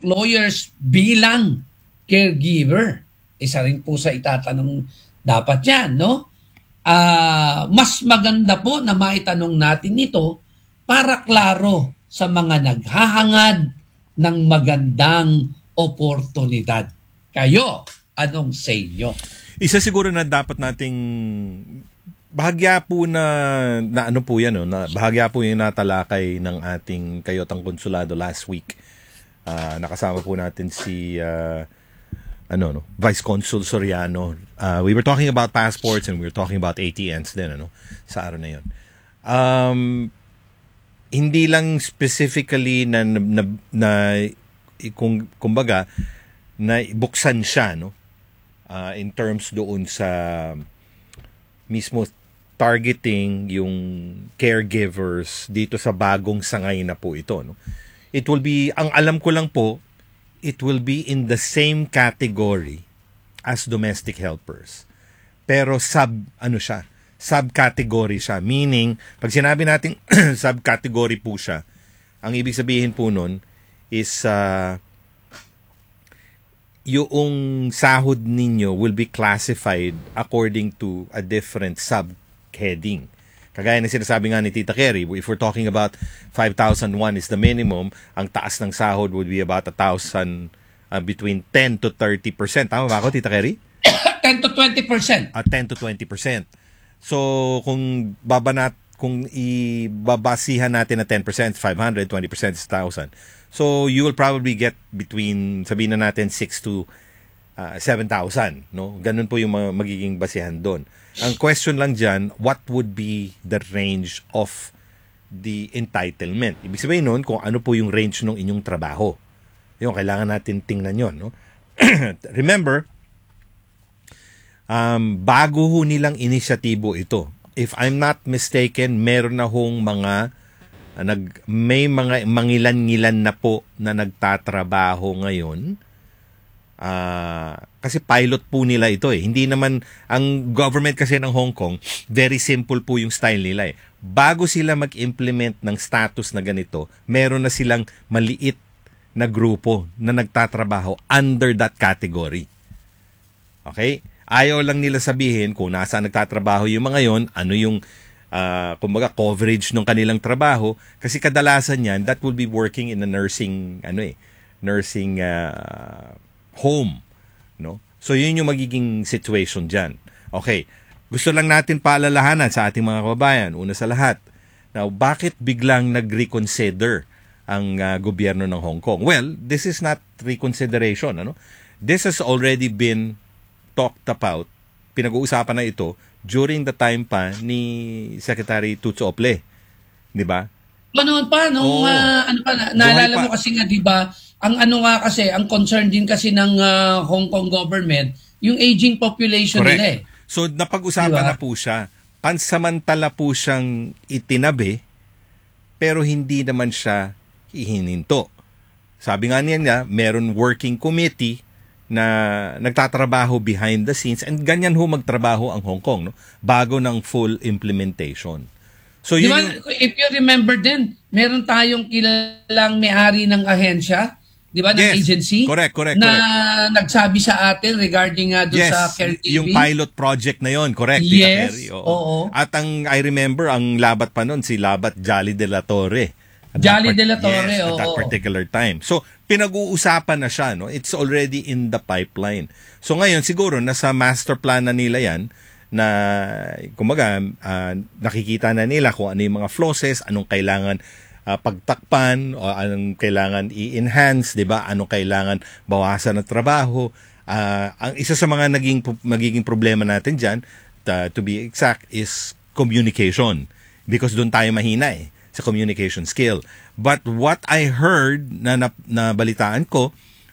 employers bilang caregiver? Isa rin po sa itatanong dapat yan, no? Mas maganda po na maitanong natin ito para klaro sa mga naghahangad ng magandang oportunidad. Kayo, anong say nyo? Isa siguro na dapat nating bahagya po na ano po yan, no? Na bahagya po yung natalakay ng ating Kayotang Konsulado last week. Nakasama po natin si Vice Consul Soriano. We were talking about passports and we were talking about ATNs din, sa araw na yun. Hindi lang specifically na kumbaga na buksan siya, no? In terms doon sa mismo targeting yung caregivers dito sa bagong sangay na po ito, no? It will be, ang alam ko lang po, it will be in the same category as domestic helpers. Pero subcategory siya. Meaning, pag sinabi natin subcategory po siya, ang ibig sabihin po nun is yung sahod ninyo will be classified according to a different subheading. Kagaya na sinasabi nga ni Tita Kerry, if we're talking about 5,001 is the minimum, ang taas ng sahod would be about 1,000, between 10 to 30%. Tama ba ako, Tita Kerry? 10 to 20%. 10 to 20%. So, kung ibabasihan natin na 10%, 500, 20% is 1,000. So, you will probably get between, sabihin na natin, 6 to 7,000. No? Ganun po yung magiging basihan doon. Ang question lang dyan, what would be the range of the entitlement? Ibig sabihin nun, kung ano po yung range ng inyong trabaho. Yung kailangan natin tingnan yun. No? Remember, bago ho nilang inisyatibo ito. If I'm not mistaken, meron na hong may mga mangilan-ngilan na po na nagtatrabaho ngayon. Kasi pilot po nila ito eh. Hindi naman, ang government kasi ng Hong Kong, very simple po yung style nila eh. Bago sila mag-implement ng status na ganito, meron na silang maliit na grupo na nagtatrabaho under that category. Okay? Ayaw lang nila sabihin kung nasaan nagtatrabaho yung mga yon, ano yung kumbaga coverage ng kanilang trabaho, kasi kadalasan yan that will be working in a nursing home, no? So yun yung magiging situation diyan. Okay. Gusto lang natin paalalahanan sa ating mga kababayan, una sa lahat, now bakit biglang nag-reconsider ang gobyerno ng Hong Kong? Well, this is not reconsideration, This has already been talked about, pinag-uusapan na ito during the time pa ni Secretary Tuts Ople. Di ba? Noon pa, naalala mo kasi nga, di ba, ang concern din kasi ng Hong Kong government, yung aging population nila eh. So, napag-usapan na po siya. Pansamantala po siyang itinabi, pero hindi naman siya hihininto. Sabi nga niya, meron working committee na nagtatrabaho behind the scenes, and ganyan ho magtrabaho ang Hong Kong, no? Bago ng full implementation. So diba, if you remember din, meron tayong kilalang may-ari ng ahensya, di ba, ng agency? Correct. Nagsabi sa atin regarding doon sa caregiving. Yung pilot project na yon, correct? Yes, oo. At I remember, ang labat pa nun, si Labat Jolly de la Torre. At that particular time. So, pinag-uusapan na siya, no? It's already in the pipeline. So, ngayon, siguro, nasa master plan na nila yan, na, kumbaga, nakikita na nila kung ano yung mga flaws, anong kailangan pagtakpan, o anong kailangan i-enhance, di ba? Anong kailangan bawasan ng trabaho. Ang isa sa mga magiging problema natin dyan, to be exact, is communication. Because doon tayo mahina eh, sa communication skill. But what I heard na balitaan ko,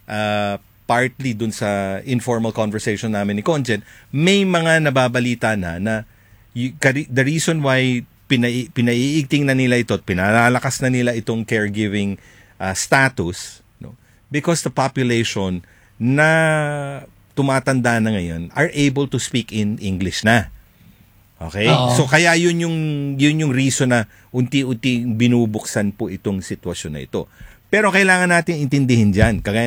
partly dun sa informal conversation namin ni Conjen, may mga nababalita na the reason why pinaiigting na nila ito at pinalalakas na nila itong caregiving status, no? Because the population na tumatanda na ngayon are able to speak in English na. Okay? So kaya yun yung reason na unti-unti binubuksan po itong sitwasyon na ito. Pero kailangan natin intindihin diyan, kagaya